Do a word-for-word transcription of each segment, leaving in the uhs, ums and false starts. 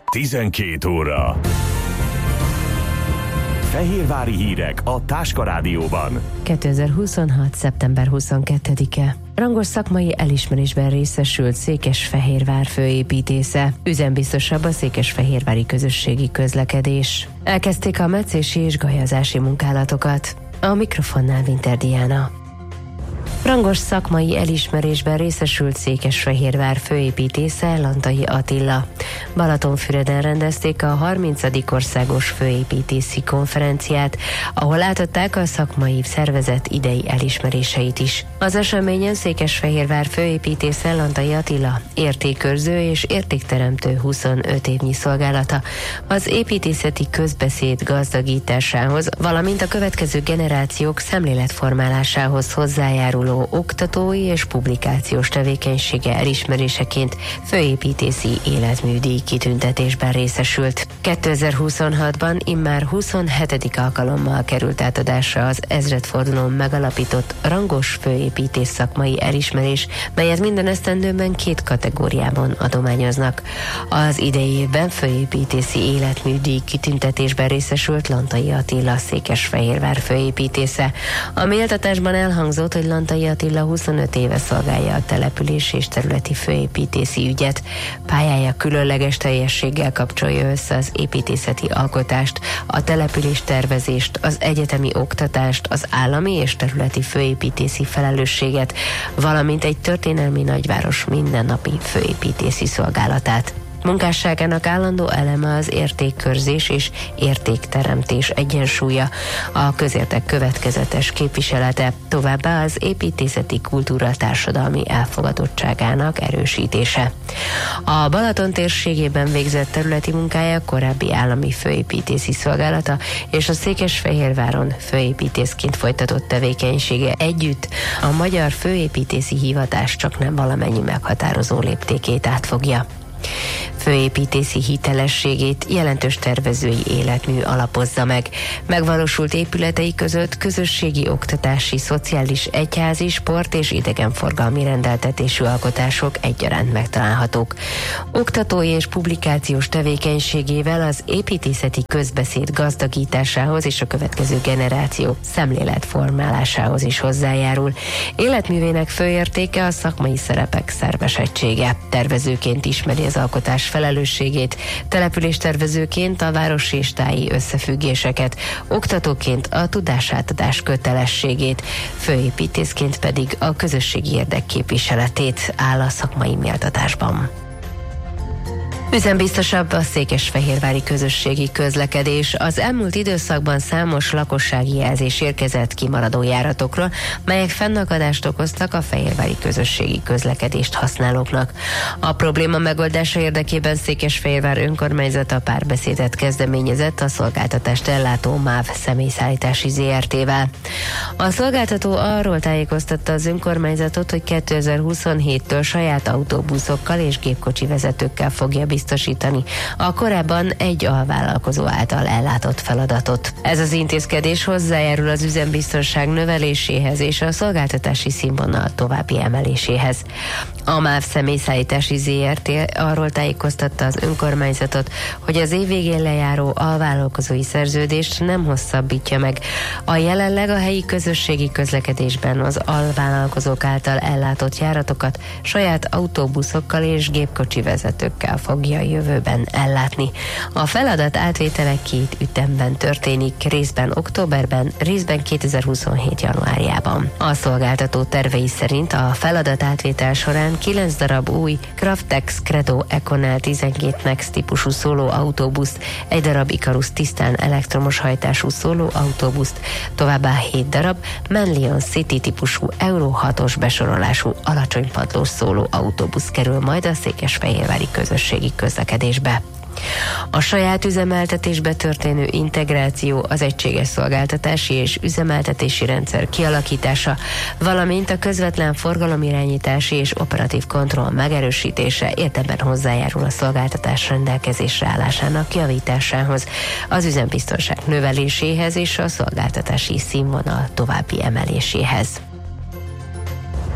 tizenkét óra. Fehérvári hírek a Táska Rádióban. kétezer-huszonhat. szeptember huszonkettedike. Rangos szakmai elismerésben részesült Székesfehérvár főépítésze. Üzembiztosabb a székesfehérvári közösségi közlekedés. Elkezdték a metszési és gajazási munkálatokat. A mikrofonnál Winter Diana. Rangos szakmai elismerésben részesült Székesfehérvár főépítésze, Lantai Attila. Balatonfüreden rendezték a harmincadik országos főépítészi konferenciát, ahol átadták a szakmai szervezet idei elismeréseit is. Az eseményen Székesfehérvár főépítésze, Lantai Attila értékőrző és értékteremtő huszonöt évnyi szolgálata az építészeti közbeszéd gazdagításához, valamint a következő generációk szemléletformálásához hozzájáruló oktatói és publikációs tevékenysége elismeréseként főépítészi életműdíj kitüntetésben részesült. kétezer-huszonhatban immár huszonhetedik alkalommal került átadásra az ezredfordulón megalapított rangos főépítész szakmai elismerés, melyet minden esztendőben két kategóriában adományoznak. Az idei évben főépítészi életműdíj kitüntetésben részesült Lantai Attila, Székesfehérvár főépítésze. A méltatásban elhangzott, hogy Lantai Attila huszonöt éve szolgálja a település és területi főépítészi ügyet. Pályája különleges teljességgel kapcsolja össze az építészeti alkotást, a település tervezést, az egyetemi oktatást, az állami és területi főépítészi felelősséget, valamint egy történelmi nagyváros mindennapi főépítészi szolgálatát. Munkásságának állandó eleme az értékkörzés és értékteremtés egyensúlya, a közértek következetes képviselete, továbbá az építészeti kultúra társadalmi elfogadottságának erősítése. A Balaton térségében végzett területi munkája korábbi állami főépítészi szolgálata és a Székesfehérváron főépítészként folytatott tevékenysége együtt a magyar főépítészi hivatás csaknem valamennyi meghatározó léptékét átfogja. Főépítészi hitelességét jelentős tervezői életmű alapozza meg. Megvalósult épületei között közösségi, oktatási, szociális, egyházi, sport és idegenforgalmi rendeltetésű alkotások egyaránt megtalálhatók. Oktatói és publikációs tevékenységével az építészeti közbeszéd gazdagításához és a következő generáció szemléletformálásához is hozzájárul. Életművének főértéke a szakmai szerepek szervesettsége. Tervezőként ismeri az alkotás felelősségét, településtervezőként a városséstái összefüggéseket, oktatóként a tudásátadás kötelességét, főépítészként pedig a közösségi érdek képviseletét áll a szakmai méltatásban. Üzembiztosabb a székesfehérvári közösségi közlekedés. Az elmúlt időszakban számos lakossági jelzés érkezett kimaradó járatokról, melyek fennakadást okoztak a fehérvári közösségi közlekedést használóknak. A probléma megoldása érdekében Székesfehérvár önkormányzata párbeszédet kezdeményezett a szolgáltatást ellátó MÁV személyszállítási zé er té-vel. A szolgáltató arról tájékoztatta az önkormányzatot, hogy kétezer-huszonhéttől saját autóbuszokkal és gépkocsi vezetőkkel fogja biztosítani a korábban egy alvállalkozó által ellátott feladatot. Ez az intézkedés hozzájárul az üzembiztonság növeléséhez és a szolgáltatási színvonal további emeléséhez. A MÁV személyszállítási zé er té arról tájékoztatta az önkormányzatot, hogy az év végén lejáró alvállalkozói szerződést nem hosszabbítja meg. A jelenleg a helyi közösségi közlekedésben az alvállalkozók által ellátott járatokat saját autóbuszokkal és gépkocsi vezetőkkel fogja a jövőben ellátni. A feladat átvétele két ütemben történik, részben októberben, részben kétezer-huszonhét januárjában. A szolgáltató tervei szerint a feladat átvétel során kilenc darab új Craftex Credo Econel tizenkét Max típusú szóló autóbuszt, egy darab Icarus tisztán elektromos hajtású szóló autóbuszt, továbbá hét darab Manlion City típusú Euro hatos besorolású alacsonypadlós szóló autóbusz kerül majd a székesfehérvári közösségi közlekedésbe. A saját üzemeltetésbe történő integráció, az egységes szolgáltatási és üzemeltetési rendszer kialakítása, valamint a közvetlen forgalomirányítási és operatív kontroll megerősítése érdemben hozzájárul a szolgáltatás rendelkezésre állásának javításához, az üzembiztonság növeléséhez és a szolgáltatási színvonal további emeléséhez.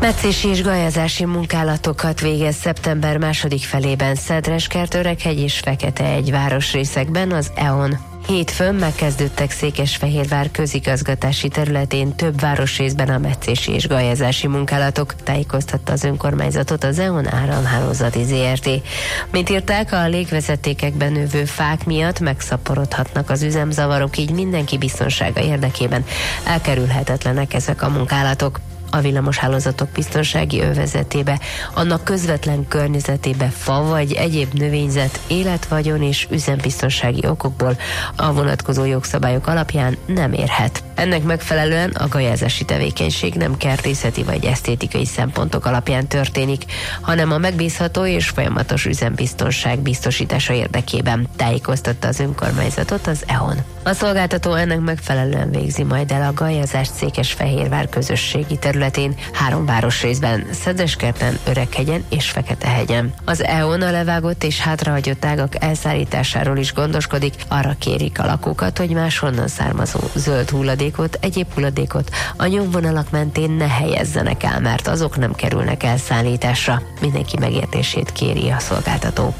Metszési és gajazási munkálatokat végez szeptember második felében Szedreskert, Öreghegy és Feketehegy városrészekben az é e o en. Hétfőn megkezdődtek Székesfehérvár közigazgatási területén több városrészben a metszési és gajazási munkálatok, tájékoztatta az önkormányzatot az é e o en Áramhálózati zé er té. Mint írták, a légvezetékekben növő fák miatt megszaporodhatnak az üzemzavarok, így mindenki biztonsága érdekében elkerülhetetlenek ezek a munkálatok. A villamoshálózatok biztonsági övezetébe, annak közvetlen környezetébe fa vagy egyéb növényzet életvagyon és üzembiztonsági okokból a vonatkozó jogszabályok alapján nem érhet. Ennek megfelelően a gajázási tevékenység nem kertészeti vagy esztétikai szempontok alapján történik, hanem a megbízható és folyamatos üzembiztonság biztosítása érdekében, tájékoztatta az önkormányzatot az é e o en. A szolgáltató ennek megfelelően végzi majd el a gajazást Székesfehérvár közösségi területén három városrészben, Szedreskerten, Öreghegyen és Feketehegyen. Az é e o en a levágott és hátrahagyott ágak elszállításáról is gondoskodik, arra kérik a lakókat, hogy máshonnan származó zöld hulladékot, egyéb hulladékot a nyomvonalak mentén ne helyezzenek el, mert azok nem kerülnek elszállításra. Mindenki megértését kéri a szolgáltató.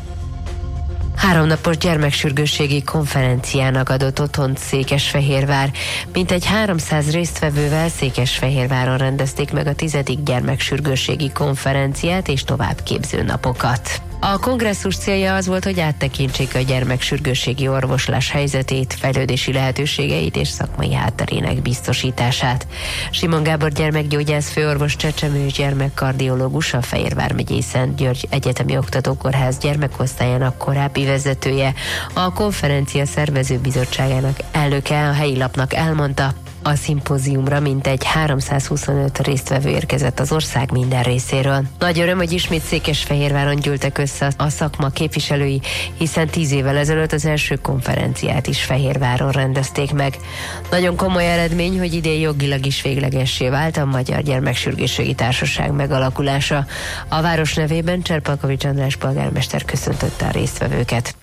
Háromnapos gyermeksürgősségi konferenciának adott otthont Székesfehérvár. Mintegy háromszáz résztvevővel Székesfehérváron rendezték meg a tizedik gyermeksürgősségi konferenciát és továbbképző napokat. A kongresszus célja az volt, hogy áttekintsék a gyermeksürgősségi orvoslás helyzetét, fejlődési lehetőségeit és szakmai hátterének biztosítását. Simon Gábor gyermekgyógyász főorvos, csecsemő és gyermekkardiológus, a Fehérvár megyei Szent György Egyetemi Oktatókórház gyermekosztályának korábbi vezetője, a konferencia szervezőbizottságának elnöke a helyi lapnak elmondta, a szimpóziumra mintegy háromszázhuszonöt résztvevő érkezett az ország minden részéről. Nagy öröm, hogy ismét Székesfehérváron gyűltek össze a szakma képviselői, hiszen tíz évvel ezelőtt az első konferenciát is Fehérváron rendezték meg. Nagyon komoly eredmény, hogy idén jogilag is véglegessé vált a Magyar Gyermeksürgősségi Társaság megalakulása. A város nevében Cserpalkovics András polgármester köszöntötte a résztvevőket.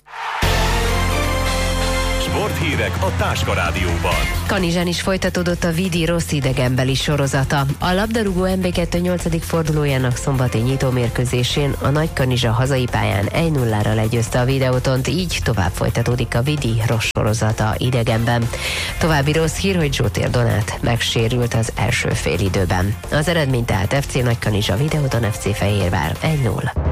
Sporthírek a Táska Rádióban. Kanizsán is folytatódott a Vidi rossz idegenbeli sorozata. A labdarúgó em bé kettő nyolcadik fordulójának szombati nyitómérkőzésén a Nagykanizsa hazai pályán egy nullára legyőzte a Videótont, így tovább folytatódik a Vidi rossz sorozata idegenben. További rossz hír, hogy Zsótér Donát megsérült az első félidőben. Az eredmény tehát ef cé Nagykanizsa Videóton ef cé Fehérvár egy null.